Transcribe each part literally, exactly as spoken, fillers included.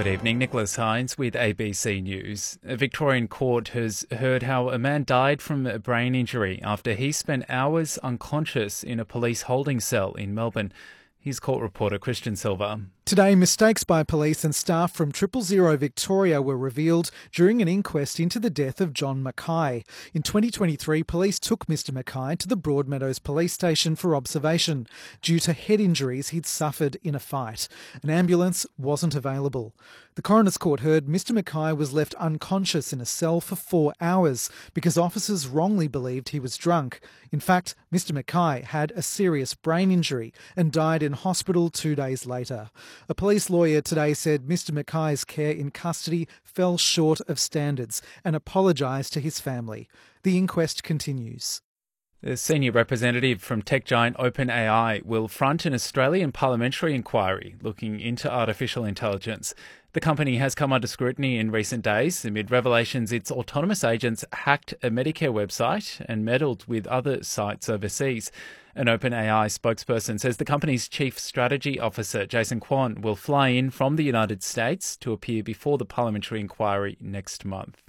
Good evening, Nicholas Hines with A B C News. A Victorian court has heard how a man died from a brain injury after he spent hours unconscious in a police holding cell in Melbourne. Here's court reporter Christian Silva. Today, mistakes by police and staff from Triple Zero Victoria were revealed during an inquest into the death of John Mackay. In twenty twenty-three, police took Mister Mackay to the Broadmeadows police station for observation due to head injuries he'd suffered in a fight. An ambulance wasn't available. The coroner's court heard Mister Mackay was left unconscious in a cell for four hours because officers wrongly believed he was drunk. In fact, Mister Mackay had a serious brain injury and died in hospital two days later. A police lawyer today said Mister Mackay's care in custody fell short of standards and apologised to his family. The inquest continues. The senior representative from tech giant OpenAI will front an Australian parliamentary inquiry looking into artificial intelligence. The company has come under scrutiny in recent days amid revelations its autonomous agents hacked a Medicare website and meddled with other sites overseas. An OpenAI spokesperson says the company's chief strategy officer, Jason Kwon, will fly in from the United States to appear before the parliamentary inquiry next month.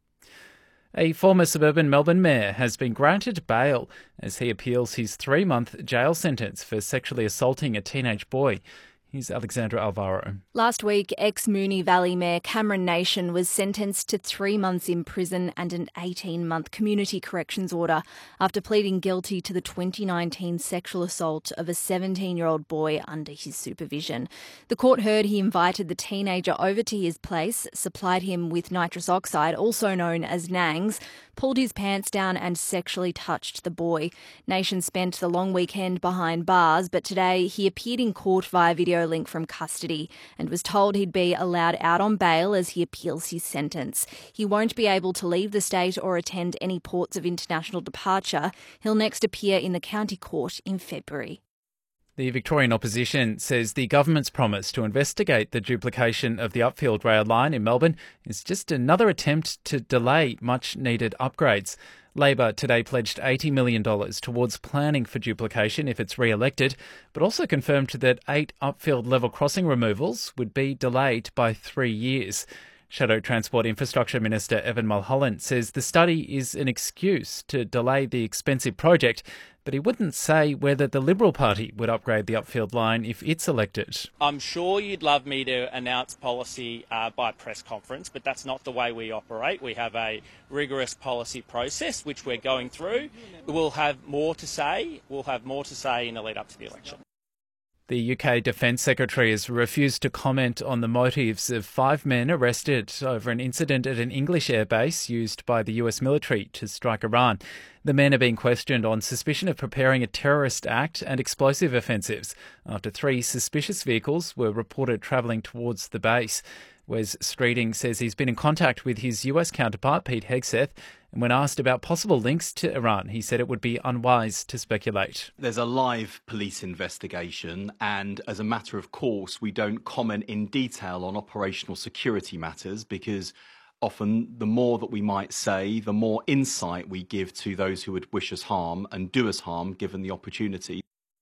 A former suburban Melbourne mayor has been granted bail as he appeals his three-month jail sentence for sexually assaulting a teenage boy. Here's Alexandra Alvaro. Last week, ex-Moonee Valley Mayor Cameron Nation was sentenced to three months in prison and an eighteen-month community corrections order after pleading guilty to the twenty nineteen sexual assault of a seventeen-year-old boy under his supervision. The court heard he invited the teenager over to his place, supplied him with nitrous oxide, also known as nangs, pulled his pants down and sexually touched the boy. Nation spent the long weekend behind bars, but today he appeared in court via video link from custody and was told he'd be allowed out on bail as he appeals his sentence. He won't be able to leave the state or attend any ports of international departure. He'll next appear in the county court in February. The Victorian opposition says the government's promise to investigate the duplication of the Upfield rail line in Melbourne is just another attempt to delay much-needed upgrades. Labor today pledged eighty million dollars towards planning for duplication if it's re-elected, but also confirmed that eight Upfield level crossing removals would be delayed by three years. Shadow Transport Infrastructure Minister Evan Mulholland says the study is an excuse to delay the expensive project, but he wouldn't say whether the Liberal Party would upgrade the Upfield line if it's elected. I'm sure you'd love me to announce policy uh, by press conference, but that's not the way we operate. We have a rigorous policy process which we're going through. We'll have more to say. We'll have more to say in the lead up to the election. The U K Defence Secretary has refused to comment on the motives of five men arrested over an incident at an English airbase used by the U S military to strike Iran. The men are being questioned on suspicion of preparing a terrorist act and explosive offensives after three suspicious vehicles were reported travelling towards the base. Wes Streeting says he's been in contact with his U S counterpart, Pete Hegseth, and when asked about possible links to Iran, he said it would be unwise to speculate. There's a live police investigation, and as a matter of course, we don't comment in detail on operational security matters because often the more that we might say, the more insight we give to those who would wish us harm and do us harm given the opportunity.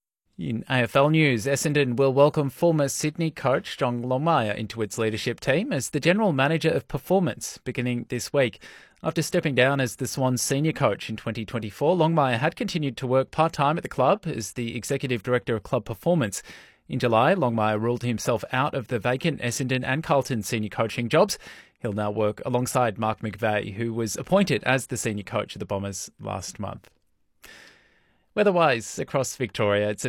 In A F L news, Essendon will welcome former Sydney coach John Longmire into its leadership team as the general manager of performance beginning this week. After stepping down as the Swans senior coach in twenty twenty-four, Longmire had continued to work part-time at the club as the executive director of club performance. In July, Longmire ruled himself out of the vacant Essendon and Carlton senior coaching jobs. He'll now work alongside Mark McVeigh, who was appointed as the senior coach of the Bombers last month. Weather-wise, across Victoria, it's a